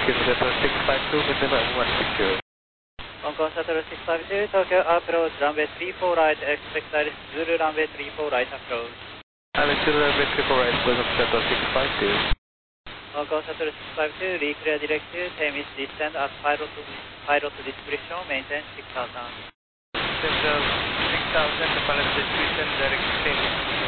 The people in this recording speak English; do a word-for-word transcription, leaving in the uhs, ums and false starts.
Tokyo Shuttle six five two, minimum one six zero. Hong Kong Shuttle six five two, Tokyo approach runway three four right, expect Zulu runway three four right approach. Alex Zulu runway three four right, Hong Kong Shuttle six five two. Hong Kong Shuttle six five two, reclear directive, ten minutes descent at pilot, pilot discretion, maintain six thousand. Center six thousand, the pilot discretion, direct ten.